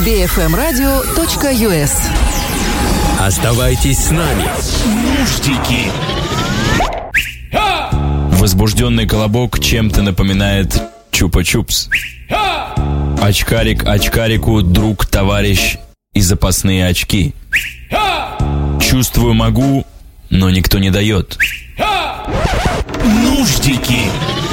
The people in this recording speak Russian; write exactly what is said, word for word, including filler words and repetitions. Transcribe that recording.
би эф эм радио точка ю эс. Оставайтесь с нами. Нуждики. Возбужденный колобок чем-то напоминает чупа-чупс. Очкарик очкарику друг, товарищ и запасные очки. Чувствую, могу, но никто не дает. Нуждики.